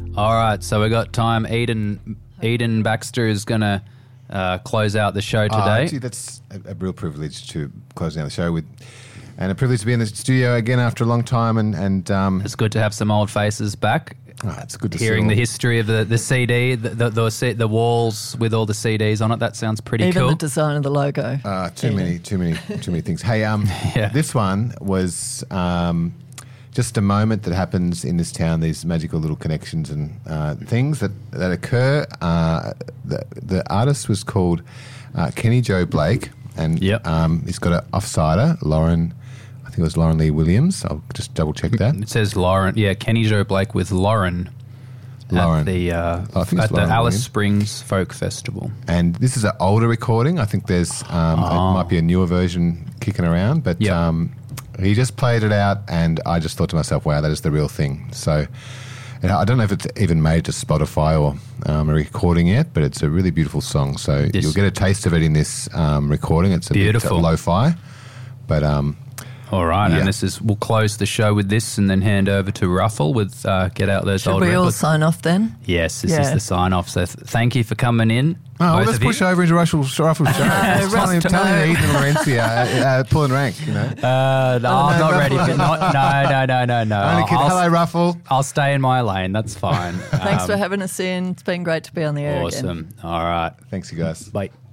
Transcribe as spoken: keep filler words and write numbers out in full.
All right, so we got time. Eden Eden Baxter is going to uh, close out the show today. Oh, actually, that's a, a real privilege to close down the show with, and a privilege to be in the studio again after a long time. And, and um, it's good to have some old faces back. Oh, it's good to hearing see the history of the, the C D, the the, the the walls with all the C Ds on it. That sounds pretty Even cool. the design of the logo. Uh, too many, too many, too many things. Hey, um, Yeah. this one was um, just a moment that happens in this town. These magical little connections and uh, things that that occur. Uh, the the artist was called uh, Kenny Joe Blake, and Yep. um, he's got an offsider, Lauren. I think it was Lauren Lee Williams. I'll just double check that. It says Lauren. Yeah, Kenny Joe Blake with Lauren. Lauren. At the, uh, Oh, I think it's at the Lauren Alice Williams. Springs Folk Festival. And this is an older recording. I think there's um, Oh. it might be a newer version kicking around, but Yep. um, he just played it out, and I just thought to myself, "Wow, that is the real thing." So and I don't know if it's even made to Spotify or um, a recording yet, but it's a really beautiful song. So This- you'll get a taste of it in this um, recording. It's a Beautiful. bit lo-fi, but um, All right, Yeah. and this is we'll close the show with this, and then hand over to Ruffle with uh, get out those Should old we all records. sign off then? Yes, this is Yeah. the sign off. So th- thank you for coming in. oh, well, both let's of you. push over into Russell's Russell's show. It's Russ telling to telling know. Eden and Laurencia uh, uh, pulling rank. You know, Uh, no, I'm not ready for not, no, no, no, no, no. only kid. I'll, Hello, Ruffle. I'll stay in my lane. That's fine. Thanks Um, for having us in. It's been great to be on the air again. Awesome. All right. Thanks, you guys. Bye.